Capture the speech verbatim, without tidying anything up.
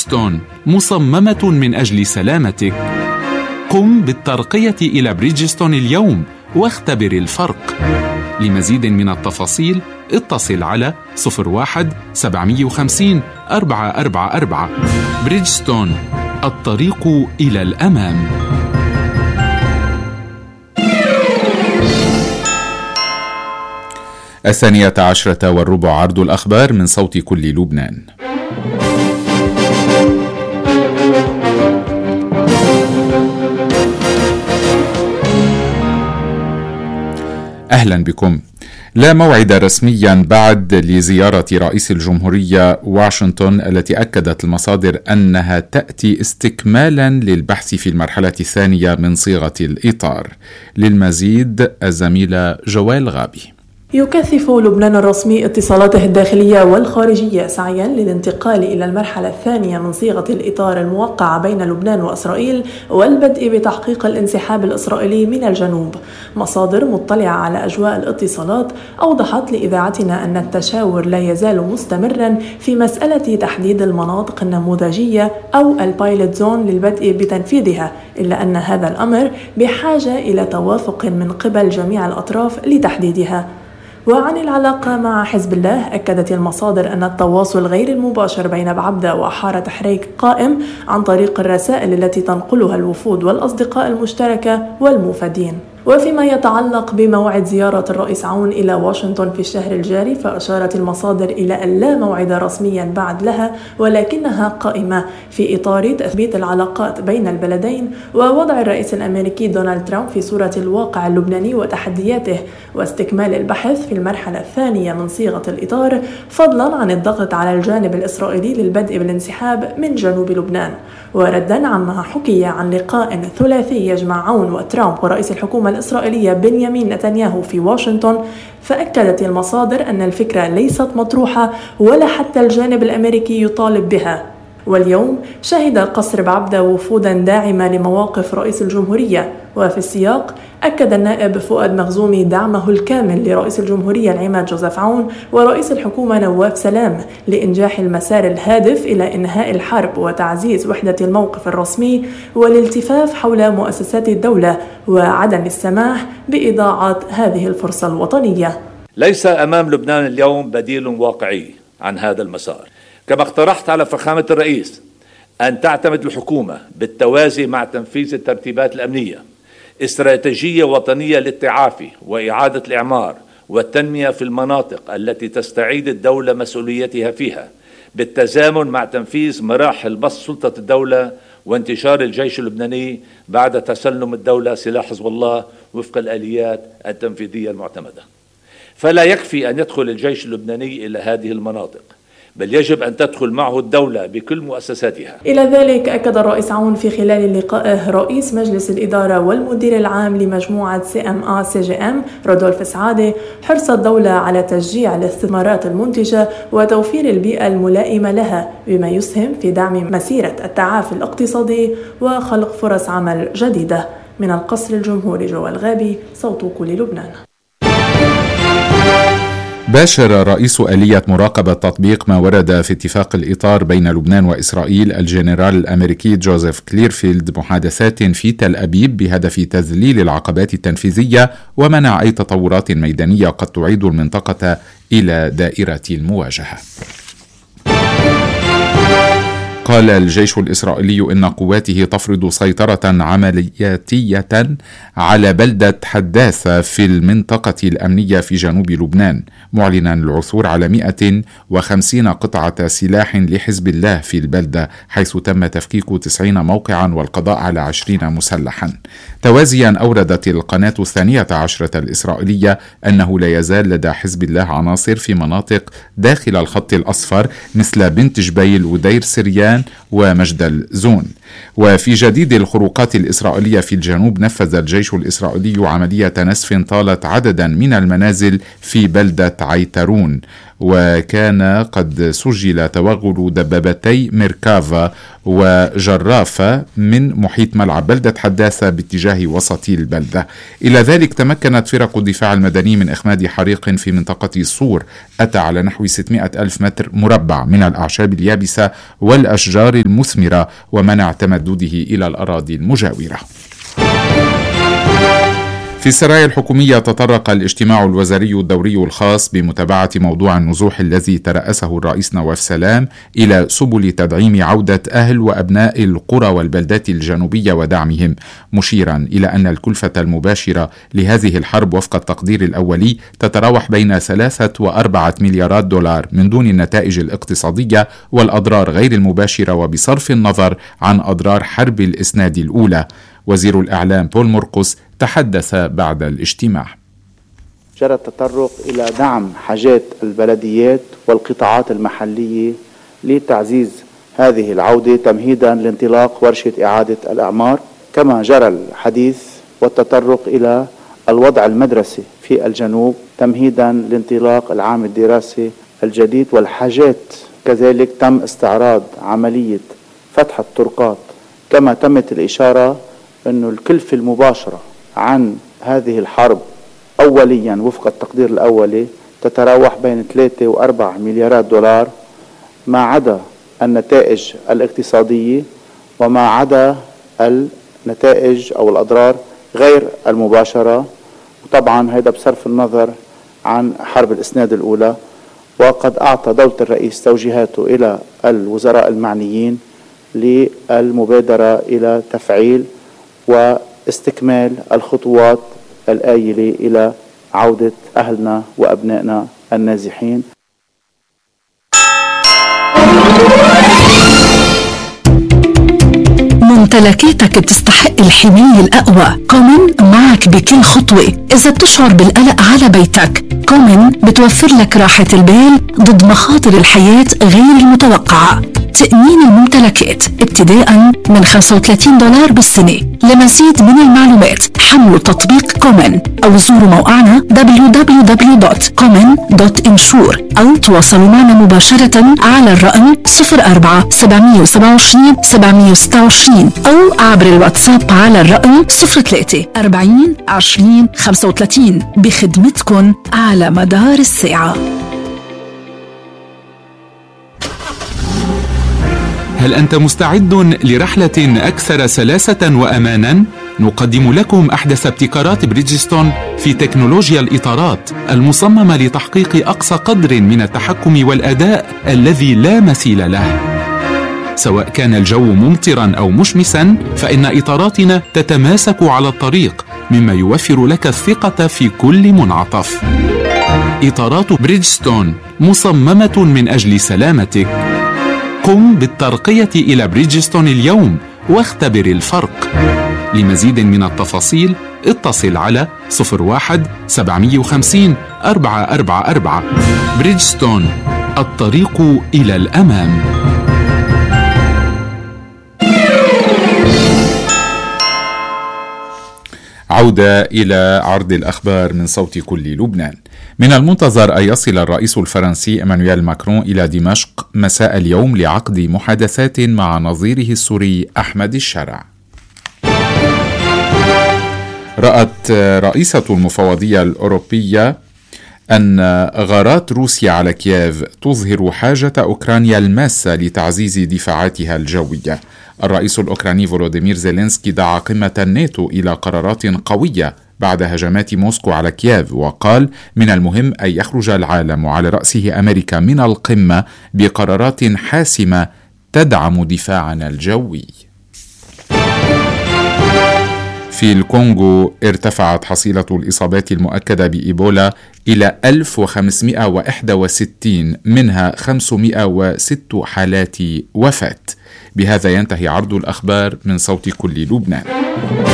بريدجستون مصممة من أجل سلامتك. قم بالترقية إلى بريدجستون اليوم واختبر الفرق. لمزيد من التفاصيل اتصل على صفر واحد سبعمية وخمسين أربعة أربعة أربعة. بريدجستون، الطريق إلى الأمام. الثانية عشرة والربع، عرض الأخبار من صوت كل لبنان. أهلا بكم. لا موعد رسميا بعد لزيارة رئيس الجمهورية واشنطن التي أكدت المصادر أنها تأتي استكمالا للبحث في المرحلة الثانية من صيغة الإطار. للمزيد الزميلة جوال غابي. يكثف لبنان الرسمي اتصالاته الداخلية والخارجية سعيا للانتقال إلى المرحلة الثانية من صيغة الإطار الموقعة بين لبنان وإسرائيل والبدء بتحقيق الانسحاب الإسرائيلي من الجنوب. مصادر مطلعة على أجواء الاتصالات أوضحت لإذاعتنا أن التشاور لا يزال مستمرا في مسألة تحديد المناطق النموذجية أو البايلوت زون للبدء بتنفيذها، إلا أن هذا الأمر بحاجة إلى توافق من قبل جميع الأطراف لتحديدها. وعن العلاقة مع حزب الله، أكدت المصادر أن التواصل غير المباشر بين بعبدة وحارة حريك قائم عن طريق الرسائل التي تنقلها الوفود والأصدقاء المشتركة والموفدين. وفيما يتعلق بموعد زيارة الرئيس عون إلى واشنطن في الشهر الجاري، فأشارت المصادر إلى أن لا موعد رسميا بعد لها، ولكنها قائمة في إطار تثبيت العلاقات بين البلدين ووضع الرئيس الأمريكي دونالد ترامب في صورة الواقع اللبناني وتحدياته، واستكمال البحث في المرحلة الثانية من صيغة الإطار، فضلا عن الضغط على الجانب الإسرائيلي للبدء بالانسحاب من جنوب لبنان. وردا عما حكي عن لقاء ثلاثي يجمع عون وترامب ورئيس الحكومة الإسرائيلية بنيامين نتنياهو في واشنطن، فأكدت المصادر أن الفكرة ليست مطروحة ولا حتى الجانب الأمريكي يطالب بها. واليوم شهد قصر بعبدة وفودا داعمة لمواقف رئيس الجمهورية، وفي السياق أكد النائب فؤاد مخزومي دعمه الكامل لرئيس الجمهورية العماد جوزيف عون ورئيس الحكومة نواف سلام لإنجاح المسار الهادف إلى إنهاء الحرب وتعزيز وحدة الموقف الرسمي والالتفاف حول مؤسسات الدولة وعدم السماح بإضاعة هذه الفرصة الوطنية. ليس أمام لبنان اليوم بديل واقعي عن هذا المسار، كما اقترحت على فخامة الرئيس أن تعتمد الحكومة بالتوازي مع تنفيذ الترتيبات الأمنية استراتيجية وطنية للتعافي وإعادة الإعمار والتنمية في المناطق التي تستعيد الدولة مسؤوليتها فيها، بالتزامن مع تنفيذ مراحل بسط سلطة الدولة وانتشار الجيش اللبناني بعد تسلم الدولة سلاح حزب الله وفق الآليات التنفيذية المعتمدة. فلا يكفي أن يدخل الجيش اللبناني إلى هذه المناطق، بل يجب أن تدخل معه الدولة بكل مؤسساتها. إلى ذلك أكد الرئيس عون في خلال لقائه رئيس مجلس الإدارة والمدير العام لمجموعة سي ام آ سي جي ام رودولف سعادة حرص الدولة على تشجيع الاستثمارات المنتجة وتوفير البيئة الملائمة لها، بما يسهم في دعم مسيرة التعافي الاقتصادي وخلق فرص عمل جديدة. من القصر الجمهوري، جوال غابي، صوت كل لبنان. باشر رئيس آلية مراقبة تطبيق ما ورد في اتفاق الإطار بين لبنان وإسرائيل الجنرال الأمريكي جوزيف كليرفيلد محادثات في تل أبيب بهدف تذليل العقبات التنفيذية ومنع أي تطورات ميدانية قد تعيد المنطقة إلى دائرة المواجهة. قال الجيش الإسرائيلي إن قواته تفرض سيطرة عملياتية على بلدة حداثة في المنطقة الأمنية في جنوب لبنان، معلنا العثور على مئة وخمسين قطعة سلاح لحزب الله في البلدة، حيث تم تفكيك تسعين موقعا والقضاء على عشرين مسلحا. توازيا أوردت القناة الثانية عشرة الإسرائيلية أنه لا يزال لدى حزب الله عناصر في مناطق داخل الخط الأصفر مثل بنت جبيل ودير سريان ومجدل زون. وفي جديد الخروقات الإسرائيلية في الجنوب، نفذ الجيش الإسرائيلي عملية نسف طالت عددا من المنازل في بلدة عيترون، وكان قد سجل توغل دبابتي ميركافا وجرافة من محيط ملعب بلدة حداثة باتجاه وسط البلدة. إلى ذلك تمكنت فرق الدفاع المدني من إخماد حريق في منطقة صور أتى على نحو ستمائة ألف متر مربع من الأعشاب اليابسة والأشجار المثمرة ومنع تمدده إلى الأراضي المجاورة. في السرايا الحكومية تطرق الاجتماع الوزاري الدوري الخاص بمتابعة موضوع النزوح الذي ترأسه الرئيس نواف سلام إلى سبل تدعيم عودة أهل وأبناء القرى والبلدات الجنوبية ودعمهم، مشيرا إلى أن الكلفة المباشرة لهذه الحرب وفق التقدير الأولي تتراوح بين ثلاثة وأربعة مليارات دولار من دون النتائج الاقتصادية والأضرار غير المباشرة وبصرف النظر عن أضرار حرب الإسناد الأولى. وزير الإعلام بول مرقس تحدث بعد الاجتماع. جرى التطرق إلى دعم حاجات البلديات والقطاعات المحلية لتعزيز هذه العودة تمهيدا لانطلاق ورشة إعادة الأعمار، كما جرى الحديث والتطرق إلى الوضع المدرسي في الجنوب تمهيدا لانطلاق العام الدراسي الجديد والحاجات. كذلك تم استعراض عملية فتح الطرقات، كما تمت الإشارة أن الكلفة المباشرة عن هذه الحرب أوليا وفق التقدير الأولي تتراوح بين ثلاثة وأربعة مليارات دولار، ما عدا النتائج الاقتصادية وما عدا النتائج أو الأضرار غير المباشرة، وطبعا هذا بصرف النظر عن حرب الإسناد الأولى. وقد أعطى دولة الرئيس توجيهاته إلى الوزراء المعنيين للمبادرة إلى تفعيل واستكمال الخطوات الآيلة إلى عودة أهلنا وأبنائنا النازحين. ممتلكاتك بتستحق الحماية الأقوى. كومن معك بكل خطوة. إذا بتشعر بالقلق على بيتك، كومن بتوفر لك راحة البال ضد مخاطر الحياة غير المتوقعة. تأمين الممتلكات ابتداء من خمسة وثلاثين دولار بالسنة. لمزيد من المعلومات حملوا تطبيق كومن أو زوروا موقعنا دبليو دبليو دبليو دوت كومن دوت انشور أو تواصلوا معنا مباشرة على الرقم صفر أربعة سبعمية وسبعة وعشرين سبعمية وستة وعشرين أو عبر الواتساب على الرقم صفر ثلاثة أربعين عشرين خمسة وثلاثين بخدمتكم على مدار الساعة. هل أنت مستعد لرحلة أكثر سلاسة وأمانا؟ نقدم لكم أحدث ابتكارات بريدجستون في تكنولوجيا الإطارات المصممة لتحقيق أقصى قدر من التحكم والأداء الذي لا مثيل له. سواء كان الجو ممطرا أو مشمسا، فإن إطاراتنا تتماسك على الطريق، مما يوفر لك الثقة في كل منعطف. إطارات بريدجستون مصممة من أجل سلامتك. قم بالترقية إلى بريدجستون اليوم واختبر الفرق. لمزيد من التفاصيل اتصل على صفر واحد سبعمية وخمسين أربعة أربعة أربعة. بريدجستون، الطريق إلى الأمام. عودة إلى عرض الأخبار من صوت كل لبنان. من المنتظر أن يصل الرئيس الفرنسي إيمانويل ماكرون إلى دمشق مساء اليوم لعقد محادثات مع نظيره السوري أحمد الشرع. رأت رئيسة المفوضية الأوروبية أن غارات روسيا على كييف تظهر حاجة أوكرانيا الماسة لتعزيز دفاعاتها الجوية. الرئيس الأوكراني فولوديمير زيلينسكي دعا قمة الناتو إلى قرارات قوية بعد هجمات موسكو على كييف، وقال من المهم أن يخرج العالم وعلى رأسه أمريكا من القمة بقرارات حاسمة تدعم دفاعنا الجوي. في الكونغو ارتفعت حصيلة الإصابات المؤكدة بإيبولا إلى ألف وخمسمائة وواحد وستين، منها خمسمائة وست حالات وفاة. بهذا ينتهي عرض الأخبار من صوت كل لبنان.